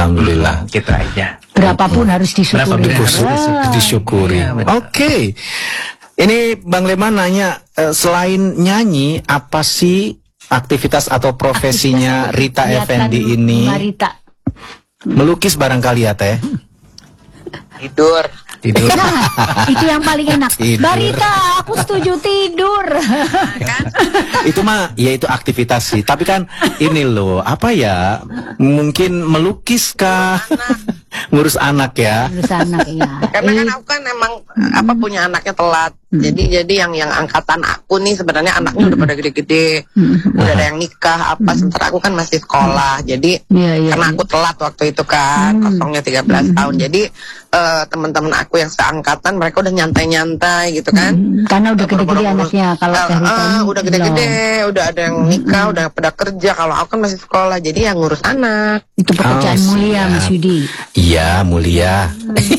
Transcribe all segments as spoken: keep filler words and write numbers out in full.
Alhamdulillah. Gitu aja. Berapapun hmm. harus disyukuri. Berapapun harus ah. disyukuri. Ya, Oke. Okay. Ini Bang Leman nanya, uh, selain nyanyi, apa sih aktivitas atau profesinya Rita Effendi ini? Rita. Melukis barangkali ya Teh? Tidur. Tidur. Nah, itu yang paling enak. Tidur. Mbak Rita, aku setuju tidur. Itu mah, ya itu aktivitas sih. Tapi kan ini loh, apa ya? Mungkin melukis kah? Ngurus anak ya? Ngurus anak ya. Karena kan aku kan emang apa punya anaknya telat. Hmm. Jadi jadi yang yang angkatan aku nih sebenarnya anaknya udah pada gede-gede, hmm. udah ada yang nikah apa. Sementara aku kan masih sekolah. Jadi ya, ya, karena aku telat waktu itu kan, hmm. kosongnya tiga belas hmm. tahun. Jadi uh, teman-teman aku yang seangkatan mereka udah nyantai-nyantai gitu kan. Hmm. Karena udah gede-gede anaknya kalau uh, uh, udah gede-gede, udah ada yang nikah, hmm. udah pada kerja. Kalau aku kan masih sekolah, jadi yang ngurus anak. Itu pekerjaan oh, mulia Mas Yudi. Iya mulia.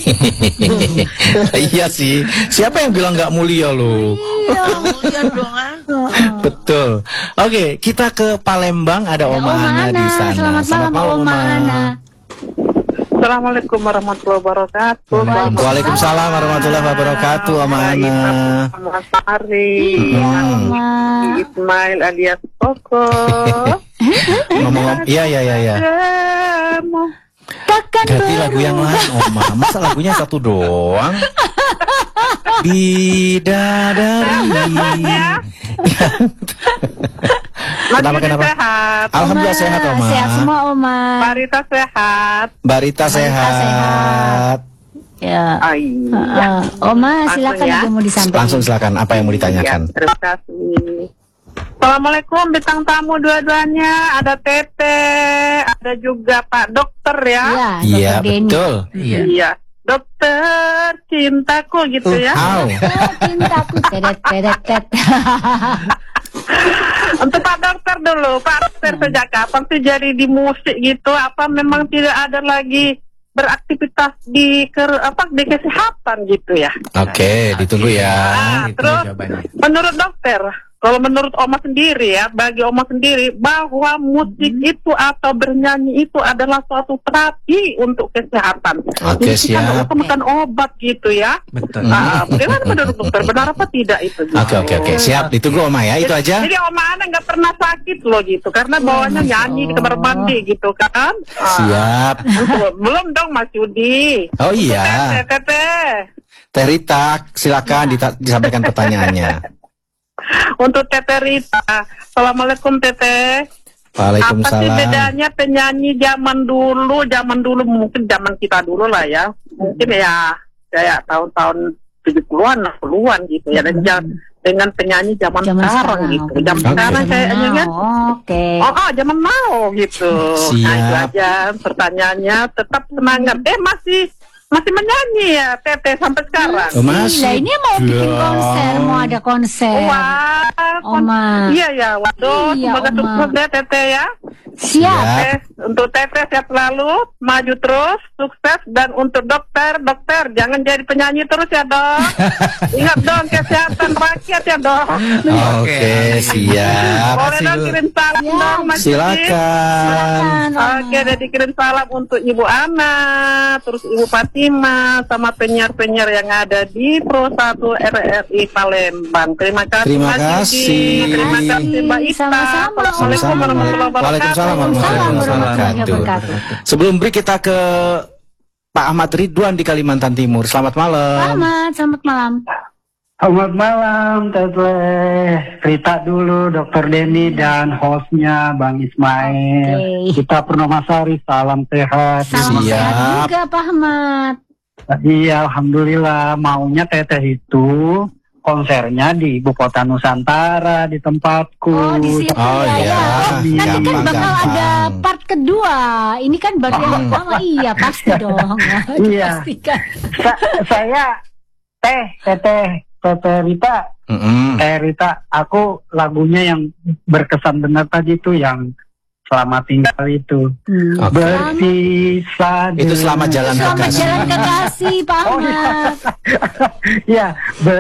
Iya sih. Siapa yang bilang nggak mulia loh? Iya mulia dong. Betul. Oke, kita ke Palembang. Ada ya, Oma Ana di sana. Selamat, Selamat malam Oma Ana. Assalamualaikum warahmatullahi wabarakatuh. Waalaikumsalam warahmatullahi wabarakatuh, Oma Ana. Selamat hari. Hmm. Ismail alias Koko. Ngomong, iya iya iya. Ya. Takkan ganti lagu yang lain, Oma. Masa lagunya satu doang? Bidadari. Kenapa kenapa? Sehat. Alhamdulillah sehat, Oma. Sehat semua, Oma. Barita sehat. Barita sehat. sehat. Ya. Uh, uh, Oma, silakan ya. Yang mau disampaikan. Langsung silakan. Apa yang mau ditanyakan? Ya, terima kasih. Assalamualaikum bintang tamu dua-duanya, ada Tete, ada juga Pak Dokter ya. Iya, betul. Iya. Iya. Dokter cintaku gitu uh, ya. Oh, cintaku. Teret teret tet. Untuk Pak Dokter dulu, Pak Dokter sejak kapan sih jadi di musik gitu? Apa memang tidak ada lagi beraktivitas di ke, apa di kesehatan gitu ya? Oke, okay, ditunggu ya. Nah, terus menurut dokter, kalau menurut Oma sendiri ya, bagi Oma sendiri bahwa musik hmm. itu atau bernyanyi itu adalah suatu terapi untuk kesehatan. Oke, okay, siap. Bukan obat gitu ya. Betul. Nah, bagaimana menurut dokter? Benar apa tidak itu? Oke, gitu? Oke, oke, siap. Ditunggu Oma ya, itu jadi, aja. Jadi Oma Ana nggak pernah sakit loh gitu, karena bawahnya nyanyi di kamar mandi gitu kan. Siap. Ah, belum dong Mas Yudi. Oh iya. Tete, Tete. Teh Rita, silakan ya. disampaikan pertanyaannya. Untuk Tete Rita, Assalamualaikum Tete. Waalaikumsalam. Apa sih bedanya penyanyi zaman dulu, zaman dulu mungkin zaman kita dulu lah ya, mungkin ya kayak tahun-tahun tujuh puluhan, enam puluhan gitu ya, dan hmm. dengan penyanyi zaman, zaman sekarang, sekarang gitu, zaman okay. sekarang kayaknya kan, oke, oh, oh zaman now gitu. Siap. Nah itu aja pertanyaannya, tetap semangat. Eh masih Masih menyanyi ya Tete sampai sekarang. Oh, masih. Lah ini mau bikin konser, mau ada konser. Wah, Oma. Iya ya, waduh, iya, semoga sukses ya Tete ya. Siap. Tete, untuk Tete sehat selalu, maju terus, sukses. Dan untuk dokter, dokter jangan jadi penyanyi terus ya dok. Ingat dong kesehatan rakyat ya dok. Oke, okay, siap. Boleh dong kirim salam ya. dong Mas. Silakan. Oke, okay, jadi kirim salam untuk Ibu Ana, terus Ibu Fatima, sama penyiar-penyiar yang ada di Pro satu R R I Palembang. Terima kasih. Terima Mas kasih. Terima kasih Mbak Ita. Sama-sama. Assalamualaikum warahmatullahi wabarakatuh. Waalaikumsalam warahmatullahi wabarakatuh. Sebelum break kita ke Pak Ahmad Ridwan di Kalimantan Timur. Selamat malam. Selamat, selamat malam. Selamat malam Tete Rita dulu, Dokter Denny dan hostnya Bang Ismail. Okay. Kita Purnomasari, salam sehat. Salam sehat juga Pak Ahmad. Iya, alhamdulillah. Maunya Teteh itu konsernya di Ibu Kota Nusantara, di tempatku. Oh, di situ oh, ya. ya. Nanti kan gampang, bakal gampang. ada part kedua. Ini kan baru yang pertama. Iya, pasti dong. Iya. Sa saya Teh, Teteh Tete Rita, mm -hmm. Teh Rita, aku lagunya yang berkesan benar tadi tuh yang Selamat Tinggal itu. Hmm. Okay. Berpisah. Itu Selamat Jalan Selamat Jalan Kekasih, Pak Ahmad. Iya,